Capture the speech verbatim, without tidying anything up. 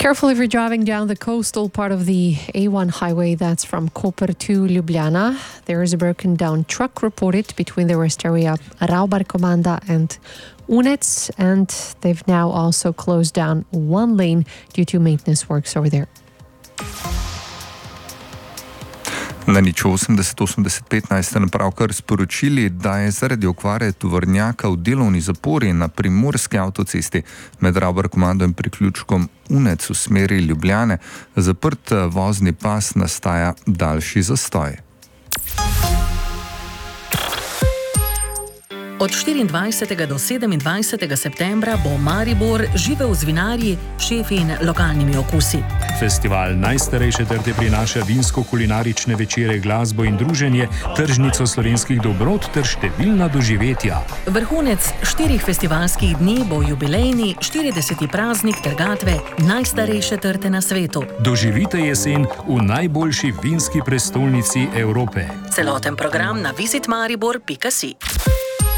Careful if you're driving down the coastal part of the A one highway that's from Koper to Ljubljana. There is a broken down truck reported between the rest area Raubarkomanda and Unec, and they've now also closed down one lane due to maintenance works over there. Na nič osemdeset osemdeset petnajst ste nam pravkar sporočili, da je zaradi okvare tovornjaka v delovni zapori na primorski avtocesti med Raubarkomando in priključkom Unec v smeri Ljubljane zaprt vozni pas, nastaja daljši zastoj. Od štiriindvajsetega do sedemindvajsetega septembra bo Maribor živel z vinarji, šefi in lokalnimi okusi. Festival najstarejše trte prinaša vinsko-kulinarične večere, glasbo in druženje, tržnico slovenskih dobrot ter številna doživetja. Vrhunec štirih festivalskih dni bo jubilejni štirideseti praznik trgatve najstarejše trte na svetu. Doživite jesen v najboljši vinski prestolnici Evrope. Celoten program na visit maribor pika si.